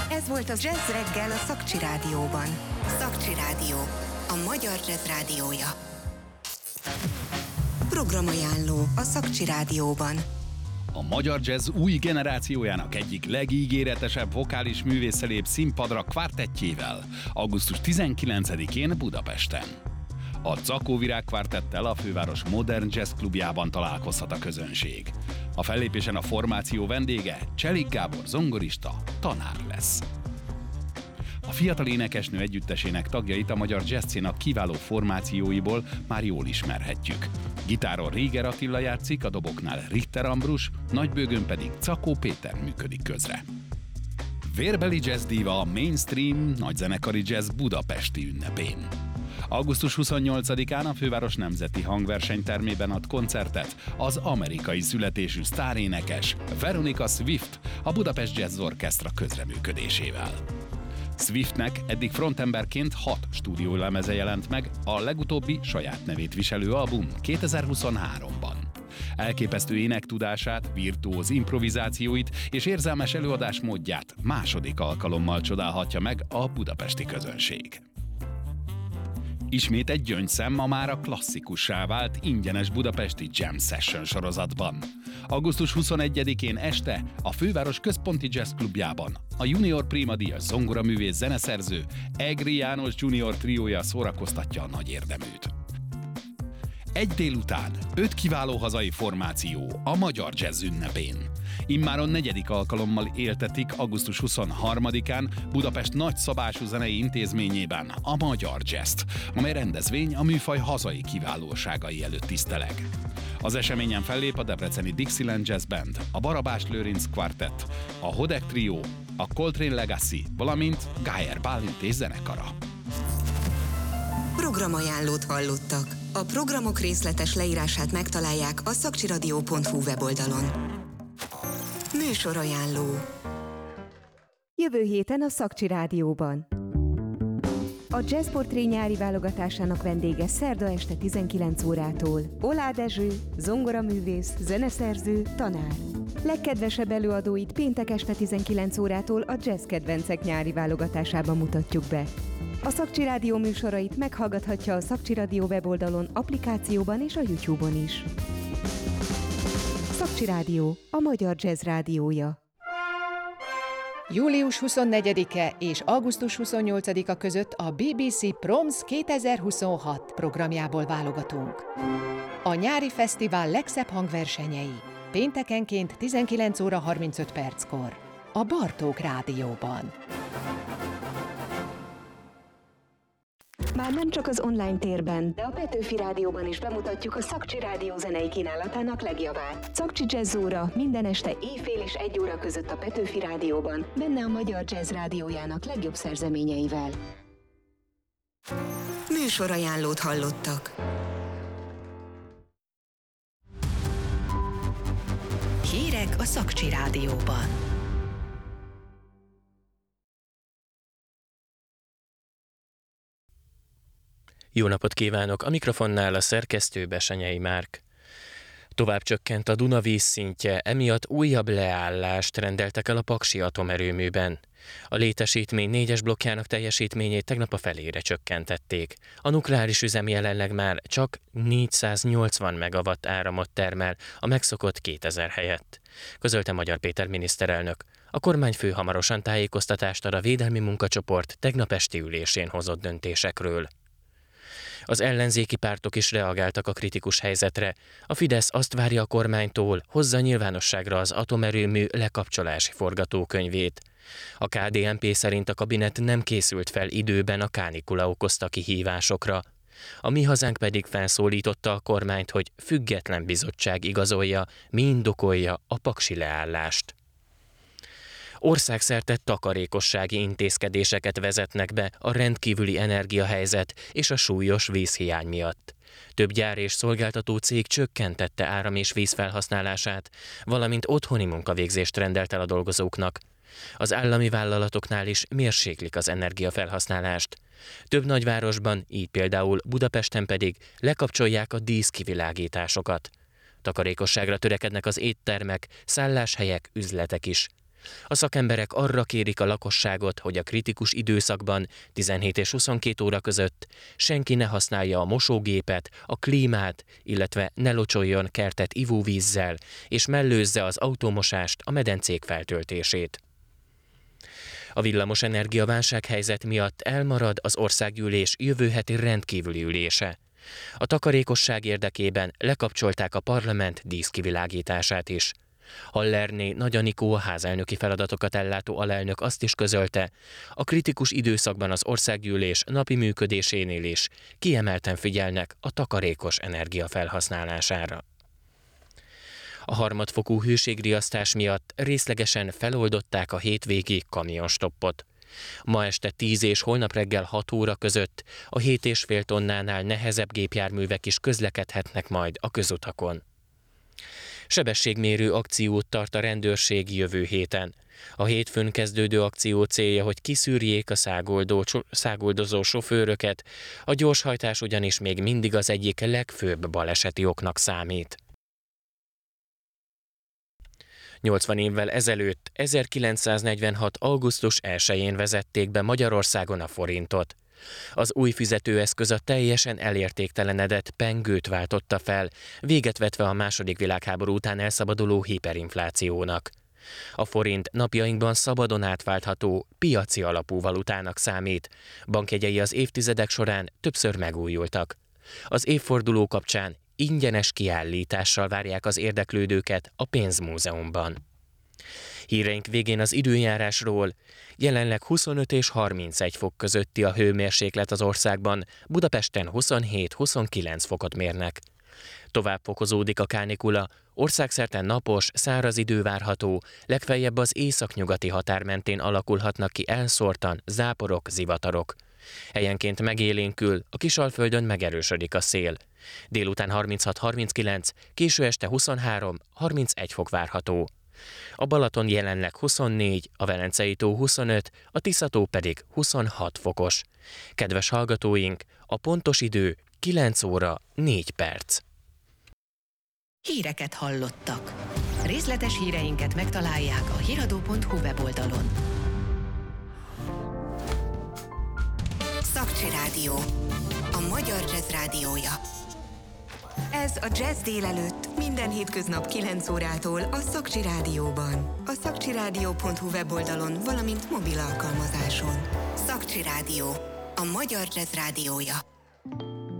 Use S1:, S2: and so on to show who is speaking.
S1: Ez volt az Jazz Reggel a Szakcsi Rádióban. Szakcsi Rádió, a magyar jazz rádiója. Programajánló a Szakcsi Rádióban.
S2: A magyar jazz új generációjának egyik legígéretesebb vokális művésszel lép színpadra kvártettjével, augusztus 19-én Budapesten. A Zakó Virág kvártettel a főváros Modern Jazz klubjában találkozhat a közönség. A fellépésen a formáció vendége Cselik Gábor zongorista, tanár lesz. A fiatal énekesnő együttesének tagjait a magyar jazzszínak kiváló formációiból már jól ismerhetjük. Gitáron Réger Attila játszik, a doboknál Richter Ambrus, nagybőgön pedig Czakó Péter működik közre. Vérbeli jazzdíva a mainstream nagyzenekari jazz budapesti ünnepén. Augusztus 28-án a főváros nemzeti hangversenytermében ad koncertet az amerikai születésű sztárénekes Veronica Swift a Budapest Jazz Orchestra közreműködésével. Swiftnek eddig frontemberként 6 stúdiólemeze jelent meg, a legutóbbi saját nevét viselő album 2023-ban. Elképesztő énektudását, virtuóz improvizációit és érzelmes előadás módját második alkalommal csodálhatja meg a budapesti közönség. Ismét egy gyöngyszem a mára klasszikussá vált ingyenes budapesti Jam Session sorozatban. Augusztus 21-én este a főváros központi jazz klubjában a Junior Prima díjas zongoraművész zeneszerző Egri János Junior triója szórakoztatja a nagy érdeműt. Egy délután 5 kiváló hazai formáció a magyar jazz ünnepén. Immáron 4. alkalommal éltetik augusztus 23-án Budapest nagyszabású zenei intézményében a magyar jazzt, amely rendezvény a műfaj hazai kiválóságai előtt tiszteleg. Az eseményen fellép a debreceni Dixieland Jazz Band, a Barabás Lőrinc Quartet, a Hodek Trio, a Coltrane Legacy, valamint Gájer Bálint és zenekara.
S1: Programajánlót hallottak. A programok részletes leírását megtalálják a szakcsiradio.hu weboldalon. Műsorajánló.
S3: Jövő héten a Szakcsi Rádióban. A Jazz Portré nyári válogatásának vendége szerda este 19 órától Oláh Dezső, zongoraművész, zeneszerző, tanár. Legkedvesebb előadóit péntek este 19 órától a Jazz Kedvencek nyári válogatásában mutatjuk be. A Szakcsi Rádió műsorait meghallgathatja a Szakcsi Rádió weboldalon, applikációban és a YouTube-on is. Szakcsi Rádió, a magyar jazz rádiója.
S4: Július 24-e és augusztus 28-a között a BBC Proms 2026 programjából válogatunk. A nyári fesztivál legszebb hangversenyei. Péntekenként 19 óra 35 perckor. A Bartók Rádióban.
S3: Már nem csak az online térben, de a Petőfi Rádióban is bemutatjuk a Szakcsi Rádió zenei kínálatának legjavát. Szakcsi Jazz óra minden este éjfél és 1 óra között a Petőfi Rádióban, benne a magyar jazz rádiójának legjobb szerzeményeivel.
S1: Műsorajánlót hallottak. Hírek a Szakcsi Rádióban.
S5: Jó napot kívánok! A mikrofonnál a szerkesztő Besenyei Márk. Tovább csökkent a Duna vízszintje, emiatt újabb leállást rendeltek el a Paksi atomerőműben. A létesítmény 4-es blokkjának teljesítményét tegnap a felére csökkentették. A nukleáris üzem jelenleg már csak 480 megawatt áramot termel, a megszokott 2000 helyett, közölte Magyar Péter miniszterelnök. A kormányfő hamarosan tájékoztatást ad a védelmi munkacsoport tegnap esti ülésén hozott döntésekről. Az ellenzéki pártok is reagáltak a kritikus helyzetre. A Fidesz azt várja a kormánytól, hozza nyilvánosságra az atomerőmű lekapcsolási forgatókönyvét. A KDNP szerint a kabinet nem készült fel időben a kánikula okozta kihívásokra. A Mi Hazánk pedig felszólította a kormányt, hogy független bizottság igazolja, mi indokolja a paksi leállást. Országszerte takarékossági intézkedéseket vezetnek be a rendkívüli energiahelyzet és a súlyos vízhiány miatt. Több gyár és szolgáltató cég csökkentette áram- és vízfelhasználását, valamint otthoni munkavégzést rendelt el a dolgozóknak. Az állami vállalatoknál is mérséklik az energiafelhasználást. Több nagyvárosban, így például Budapesten pedig lekapcsolják a díszkivilágításokat. Takarékosságra törekednek az éttermek, szálláshelyek, üzletek is. A szakemberek arra kérik a lakosságot, hogy a kritikus időszakban 17 és 22 óra között senki ne használja a mosógépet, a klímát, illetve ne locsoljon kertet ivóvízzel, és mellőzze az automosást, a medencék feltöltését. A villamosenergia válsághelyzet miatt elmarad az országgyűlés jövő heti rendkívüli ülése. A takarékosság érdekében lekapcsolták a parlament díszkivilágítását is. Hallerné Nagy Anikó, a házelnöki feladatokat ellátó alelnök azt is közölte, a kritikus időszakban az országgyűlés napi működésénél is kiemelten figyelnek a takarékos energia felhasználására. A harmadfokú hőségriasztás miatt részlegesen feloldották a hétvégi kamionstoppot. Ma este 10 és holnap reggel 6 óra között a 7,5 tonnánál nehezebb gépjárművek is közlekedhetnek majd a közutakon. Sebességmérő akciót tart a rendőrség jövő héten. A hétfőn kezdődő akció célja, hogy kiszűrjék a száguldozó sofőröket, a gyorshajtás ugyanis még mindig az egyik legfőbb baleseti oknak számít. 80 évvel ezelőtt, 1946. augusztus 1-én vezették be Magyarországon a forintot. Az új fizetőeszköz a teljesen elértéktelenedett pengőt váltotta fel, véget vetve a II. Világháború után elszabaduló hiperinflációnak. A forint napjainkban szabadon átváltható, piaci alapú valutának számít. Bankjegyei az évtizedek során többször megújultak. Az évforduló kapcsán ingyenes kiállítással várják az érdeklődőket a pénzmúzeumban. Híreink végén az időjárásról. Jelenleg 25 és 31 fok közötti a hőmérséklet az országban, Budapesten 27-29 fokot mérnek. Tovább fokozódik a kánikula, országszerte napos, száraz idő várható, legfeljebb az északnyugati határ mentén alakulhatnak ki elszórtan záporok, zivatarok. Helyenként megélénkül, a Kisalföldön megerősödik a szél. Délután 36-39, késő este 23-31 fok várható. A Balaton jelenleg 24, a Velencei-tó 25, a Tisza-tó pedig 26 fokos. Kedves hallgatóink, a pontos idő 9 óra 4 perc.
S4: Híreket hallottak. Részletes híreinket megtalálják a hiradó.hu weboldalon.
S1: Szakcsi Rádió, a magyar jazz rádiója. Ez a Jazz délelőtt minden hétköznap 9 órától a Szakcsi Rádióban. A szakcsiradio.hu weboldalon, valamint mobil alkalmazáson. Szakcsi Rádió, a magyar jazz rádiója.